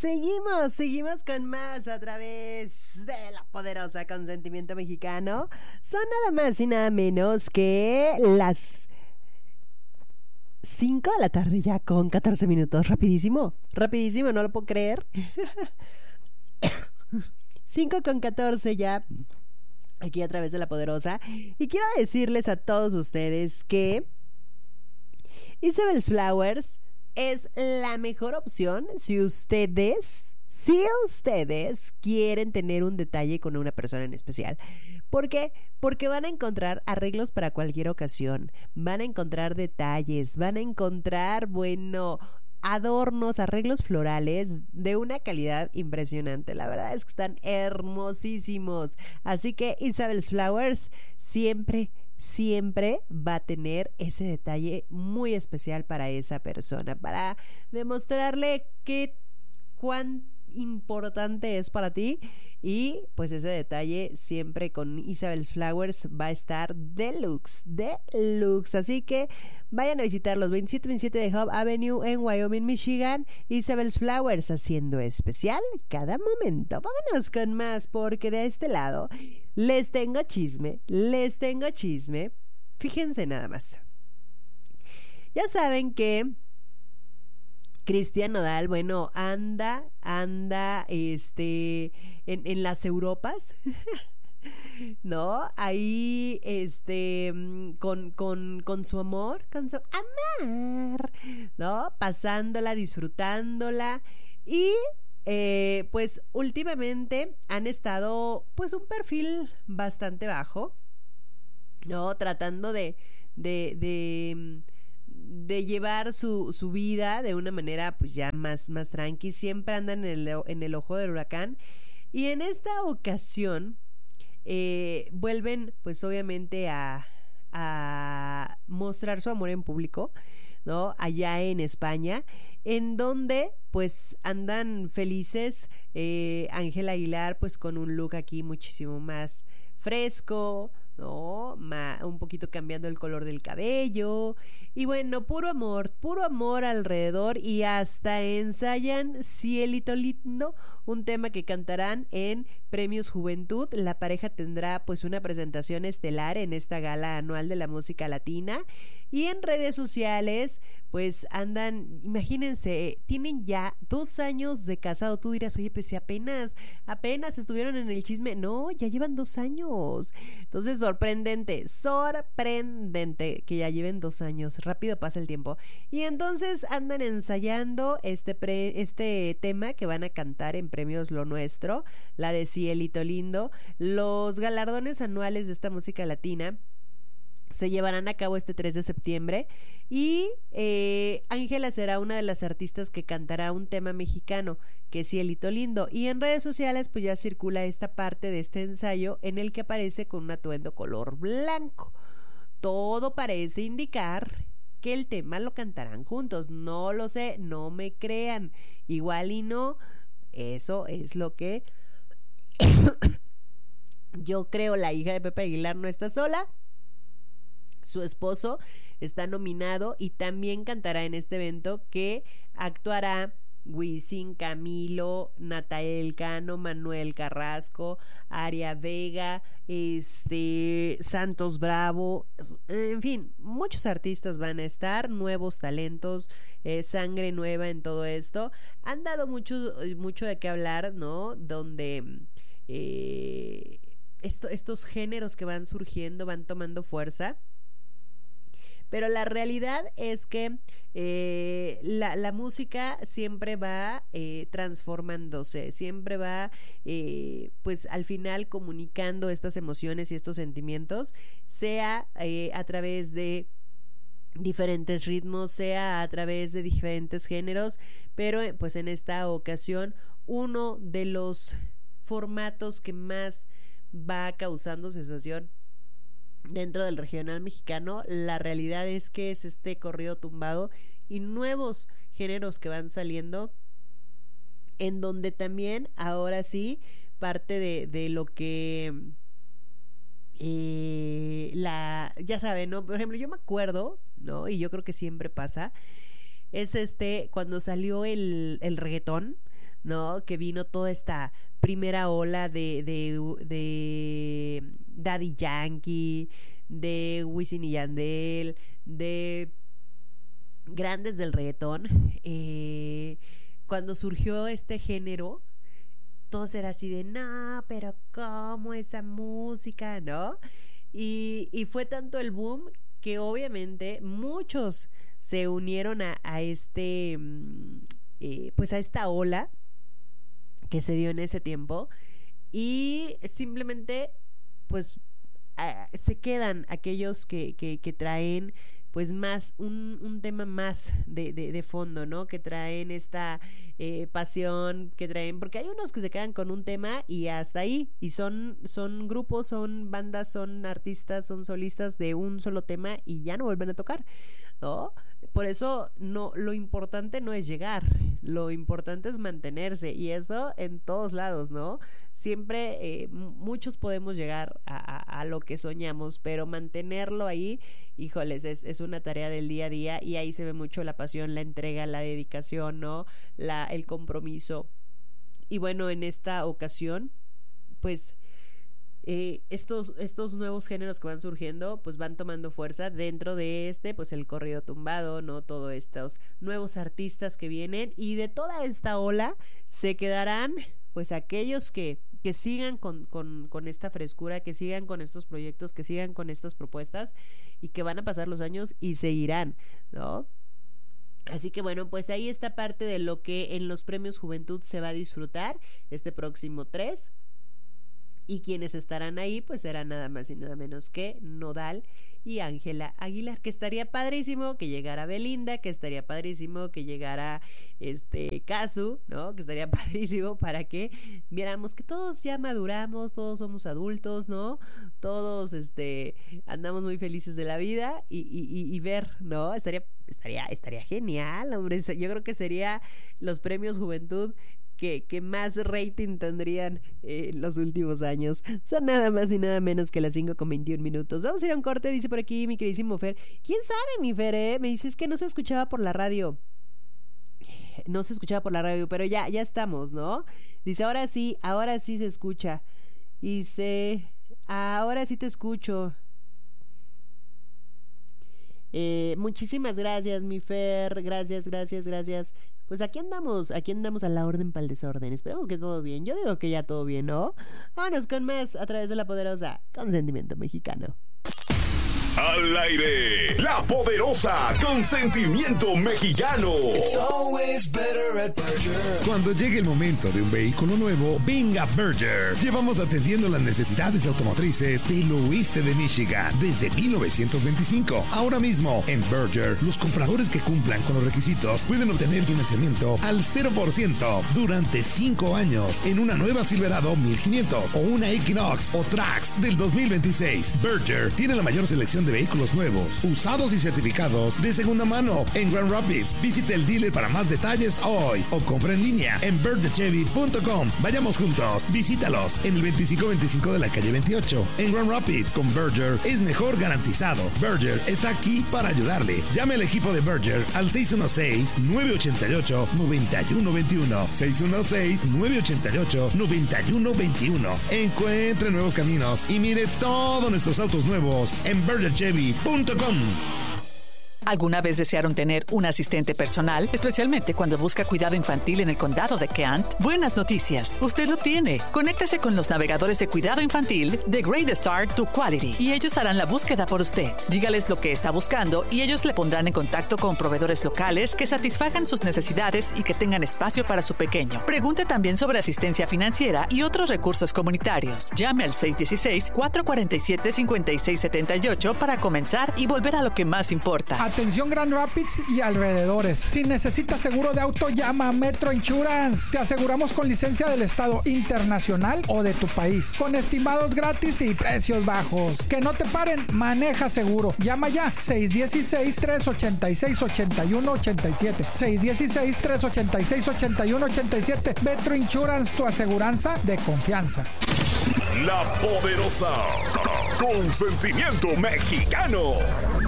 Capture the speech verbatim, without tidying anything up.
seguimos, seguimos con más a través de la poderosa Consentimiento Mexicano. Son nada más y nada menos que las cinco de la tarde ya con catorce minutos. Rapidísimo, rapidísimo, no lo puedo creer. cinco con catorce ya aquí a través de la poderosa. Y quiero decirles a todos ustedes que Isabel's Flowers es la mejor opción si ustedes, si ustedes quieren tener un detalle con una persona en especial. ¿Por qué? Porque van a encontrar arreglos para cualquier ocasión, van a encontrar detalles, van a encontrar, bueno, adornos, arreglos florales de una calidad impresionante. La verdad es que están hermosísimos. Así que Isabel's Flowers siempre siempre va a tener ese detalle muy especial para esa persona, para demostrarle qué cuán importante es para ti. Y pues ese detalle siempre con Isabel's Flowers va a estar deluxe, deluxe. Así que vayan a visitar los veintisiete veintisiete de Hub Avenue en Wyoming, Michigan. Isabel's Flowers haciendo especial cada momento. Vámonos con más, porque de este lado les tengo chisme, les tengo chisme. Fíjense nada más. Ya saben que Cristian Nodal, bueno, anda, anda, este, en, en las Europas, ¿no? Ahí, este, con, con, con su amor, con su amor, ¿no? Pasándola, disfrutándola y, eh, pues, últimamente han estado, pues, un perfil bastante bajo, ¿no? Tratando de, de, de de llevar su, su vida de una manera pues ya más, más tranqui. Siempre andan en el, en el ojo del huracán, y en esta ocasión eh, vuelven pues obviamente a, a mostrar su amor en público, ¿no? Allá en España, en donde pues andan felices. eh, Ángel Aguilar pues con un look aquí muchísimo más fresco, ¿no? Ma, un poquito cambiando el color del cabello. Y bueno, puro amor, puro amor alrededor, y hasta ensayan Cielito Lindo, un tema que cantarán en Premios Juventud. La pareja tendrá pues una presentación estelar en esta gala anual de la música latina. Y en redes sociales pues andan, imagínense, tienen ya dos años de casado. Tú dirás, oye, pues si apenas, apenas estuvieron en el chisme. No, ya llevan dos años. Entonces, sorprendente, sorprendente que ya lleven dos años. Rápido pasa el tiempo. Y entonces andan ensayando este, pre, este tema que van a cantar en Premios Lo Nuestro, la de Cielito Lindo. Los galardones anuales de esta música latina se llevarán a cabo este tres de septiembre, y eh, Ángela será una de las artistas que cantará un tema mexicano, que es Cielito Lindo. Y en redes sociales pues ya circula esta parte de este ensayo en el que aparece con un atuendo color blanco. Todo parece indicar que el tema lo cantarán juntos. No lo sé, no me crean, igual y no. Eso es lo que yo creo. La hija de Pepe Aguilar no está sola. Su esposo está nominado y también cantará en este evento, que actuará Wisin, Camilo, Natael Cano, Manuel Carrasco, Aria Vega, este, Santos Bravo, en fin, muchos artistas van a estar, nuevos talentos, eh, sangre nueva en todo esto. Han dado mucho, mucho de qué hablar, ¿no? Donde eh, esto, estos géneros que van surgiendo van tomando fuerza. Pero la realidad es que eh, la, la música siempre va eh, transformándose, siempre va eh, pues al final comunicando estas emociones y estos sentimientos, sea eh, a través de diferentes ritmos, sea a través de diferentes géneros. Pero pues en esta ocasión uno de los formatos que más va causando sensación dentro del regional mexicano, la realidad es que es este corrido tumbado y nuevos géneros que van saliendo, en donde también ahora sí parte de, de lo que eh, la, ya saben, ¿no? Por ejemplo, yo me acuerdo, ¿no? Y yo creo que siempre pasa, es este, cuando salió el, el reggaetón, ¿no? Que vino toda esta primera ola de, de, de Daddy Yankee, de Wisin y Yandel, de grandes del reggaetón. Eh, cuando surgió este género, todos era así de, no, pero ¿cómo esa música, no? Y, y fue tanto el boom que obviamente muchos se unieron a, a este, eh, pues a esta ola que se dio en ese tiempo, y simplemente, pues, a, se quedan aquellos que, que, que traen pues más, un, un tema más de, de, de fondo, ¿no? Que traen esta eh, pasión, que traen, porque hay unos que se quedan con un tema y hasta ahí, y son, son grupos, son bandas, son artistas, son solistas de un solo tema y ya no vuelven a tocar, ¿no? Por eso no, lo importante no es llegar, lo importante es mantenerse, y eso en todos lados, ¿no? Siempre eh, muchos podemos llegar a, a, a lo que soñamos, pero mantenerlo ahí, híjoles, es, es una tarea del día a día, y ahí se ve mucho la pasión, la entrega, la dedicación, ¿no? La, el compromiso. Y bueno, en esta ocasión, pues Eh, estos, estos nuevos géneros que van surgiendo, pues van tomando fuerza dentro de este, pues el corrido tumbado, ¿no? Todos estos nuevos artistas que vienen, y de toda esta ola se quedarán, pues aquellos que, que sigan con, con, con esta frescura, que sigan con estos proyectos, que sigan con estas propuestas, y que van a pasar los años y seguirán, ¿no? Así que bueno, pues ahí está parte de lo que en los Premios Juventud se va a disfrutar este próximo tres. Y quienes estarán ahí, pues serán nada más y nada menos que Nodal y Ángela Aguilar, que estaría padrísimo que llegara Belinda, que estaría padrísimo que llegara este Casu, ¿no? Que estaría padrísimo para que viéramos que todos ya maduramos, todos somos adultos, ¿no? Todos este andamos muy felices de la vida, y, y, y ver, ¿no? Estaría, estaría, estaría genial, hombre. Yo creo que sería los Premios Juventud Que, que más rating tendrían eh, los últimos años. Son nada más y nada menos que las cinco con veintiún minutos. Vamos a ir a un corte, dice por aquí mi queridísimo Fer. ¿Quién sabe, mi Fer, eh? Me dices que no se escuchaba por la radio. No se escuchaba por la radio, pero ya, ya estamos, ¿no? Dice, ahora sí, ahora sí se escucha. Dice, ahora sí te escucho. Eh, muchísimas gracias, mi Fer. Gracias, gracias, gracias. Pues aquí andamos, aquí andamos a la orden para el desorden. Esperemos que todo bien. Yo digo que ya todo bien, ¿no? Vámonos con más a través de La Poderosa, con sentimiento mexicano. Al aire, La Poderosa, con sentimiento mexicano. It's always better at Berger. Cuando llegue el momento de un vehículo nuevo, venga Berger. Llevamos atendiendo las necesidades automotrices del oeste de Michigan desde mil novecientos veinticinco. Ahora mismo, en Berger, los compradores que cumplan con los requisitos pueden obtener financiamiento al cero por ciento durante cinco años en una nueva Silverado mil quinientos o una Equinox o Trax del dos mil veintiséis. Berger tiene la mayor selección de vehículos nuevos, usados y certificados de segunda mano en Grand Rapids. Visite el dealer para más detalles hoy o compra en línea en berger chevy punto com. Vayamos juntos, visítalos en el veinticinco veinticinco de la calle veintiocho en Grand Rapids. Con Berger es mejor garantizado. Berger está aquí para ayudarle. Llame al equipo de Berger al seis uno seis, nueve ocho ocho, nueve uno dos uno, seis uno seis, nueve ocho ocho, nueve uno dos uno. Encuentre nuevos caminos y mire todos nuestros autos nuevos en berger chevy punto com. ¿Alguna vez desearon tener un asistente personal, especialmente cuando busca cuidado infantil en el condado de Kent? Buenas noticias, usted lo tiene. Conéctese con los navegadores de cuidado infantil de Great Start to Quality y ellos harán la búsqueda por usted. Dígales lo que está buscando y ellos le pondrán en contacto con proveedores locales que satisfagan sus necesidades y que tengan espacio para su pequeño. Pregunte también sobre asistencia financiera y otros recursos comunitarios. Llame al seis uno seis, cuatro cuatro siete, cinco seis siete ocho para comenzar y volver a lo que más importa. Atención Grand Rapids y alrededores. Si necesitas seguro de auto, llama a Metro Insurance. Te aseguramos con licencia del estado, internacional o de tu país. Con estimados gratis y precios bajos. Que no te paren, maneja seguro. Llama ya seis uno seis, tres ocho seis, ocho uno ocho siete. seis uno seis, tres ocho seis, ocho uno ocho siete. Metro Insurance, tu aseguranza de confianza. La Poderosa, con sentimiento mexicano.